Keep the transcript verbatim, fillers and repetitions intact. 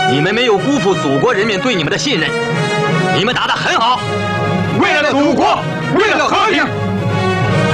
你们没有辜负祖国人民对你们的信任，你们打得很好。 为了祖国，为了和平。